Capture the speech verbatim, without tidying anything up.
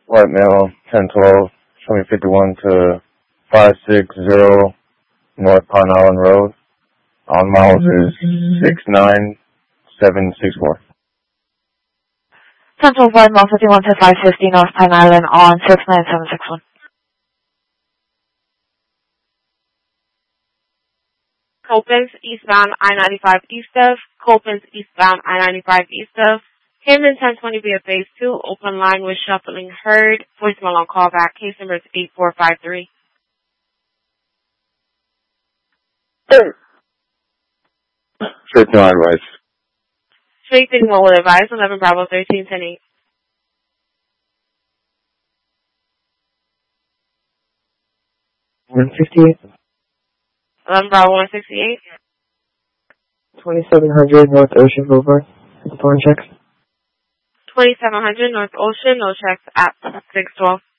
White male, ten twelve, twenty fifty-one to five six zero North Pine Island Road. On miles is six nine seven six four. Central five, mile fifty-one to five fifty North Pine Island on six nine seven six one. Copens, eastbound I ninety-five east of. Copens, eastbound I ninety-five east of. Camden ten twenty via phase two. Open line with shuffling heard. Voicemail on callback. Case number is eight four five three. fifty-nine advice. Straight signal will advise. eleven Bravo thirteen ten eight. one fifty-eight. eleven Bravo one sixty-eight. twenty-seven hundred North Ocean Boulevard. Phone check. twenty-seven hundred North Ocean. No checks at six twelve.